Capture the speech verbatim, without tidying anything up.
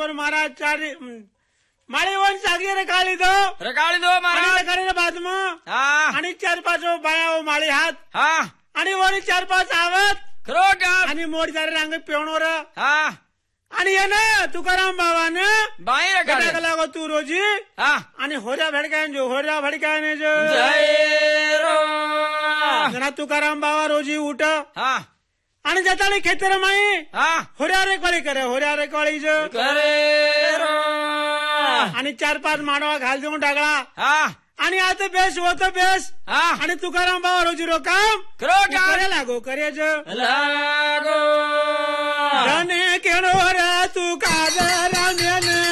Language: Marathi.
माळीवर महाराज चारी माळीवर सागी रकाळी दो रकाळी दो महाराज करे बाजम हा आणि चार पाच बाया माळी हात हा आणि वरी चार पाच आवत खरोखर आणि मोड चार रांग पेवणोर हा आणि ये ना तुकाराम बाबानं बाई रकाळी लागो तू रोजी हा आणि होऱ्या भडकाय जो होऱ्या भडकाय जो जय रो गणा तुकाराम बाबा रोजी उठ हा आणि जाताना खेतर माई हा होऱ्या रे कळी करे होऱ्या रे कळी जो करे रो आणि चार पाच माडवा घाल देऊन टाकला हा आणि आता बेस होत बेस हा आणि तुकाराम बाबा रोजी रो काम खरोखर करे लागो करे जो लागो धने केणो रे तू काजराम्याने